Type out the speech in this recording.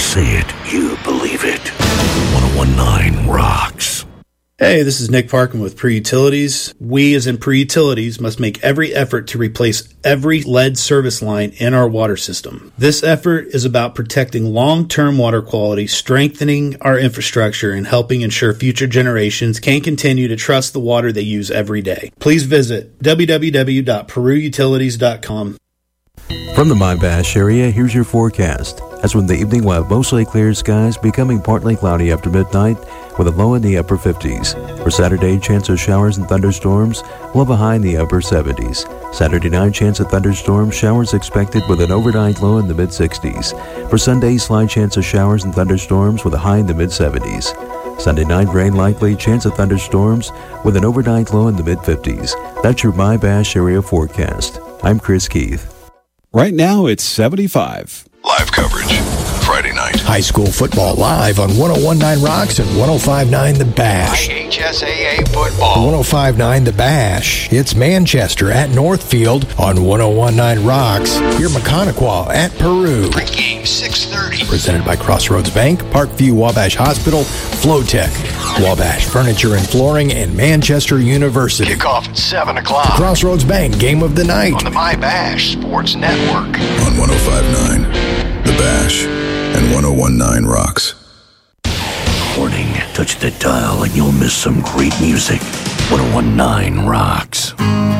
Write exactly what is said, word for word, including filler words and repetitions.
say it, you believe it. ten nineteen rocks. Hey, this is Nick Parkin with Pre Utilities. We, as in Pre Utilities, must make every effort to replace every lead service line in our water system. This effort is about protecting long-term water quality, strengthening our infrastructure, and helping ensure future generations can continue to trust the water they use every day. Please visit w w w dot peru utilities dot com. From the My Bash area, here's your forecast. As from the evening, we'll have mostly clear skies becoming partly cloudy after midnight with a low in the upper fifties. For Saturday, chance of showers and thunderstorms. We'll have a high in the upper seventies. Saturday night, chance of thunderstorms, showers expected with an overnight low in the mid sixties. For Sunday, slight chance of showers and thunderstorms with a high in the mid seventies. Sunday night, rain likely, chance of thunderstorms with an overnight low in the mid fifties. That's your My Bash area forecast. I'm Chris Keith. Right now, it's seventy-five. Live coverage, Friday night. High school football live on ten nineteen Rocks and ten fifty-nine The Bash. I H S A A football. ten fifty-nine The Bash. It's Manchester at Northfield on ten nineteen Rocks. Here Maconaquah at Peru. Pregame six thirty. Presented by Crossroads Bank, Parkview Wabash Hospital, Flowtech, Wabash Furniture and Flooring, and Manchester University. Kickoff at seven o'clock. Crossroads Bank Game of the Night. On the My Bash Sports Network. On ten fifty-nine The Bash and ten nineteen Rocks. Warning, touch the dial and you'll miss some great music. ten nineteen rocks.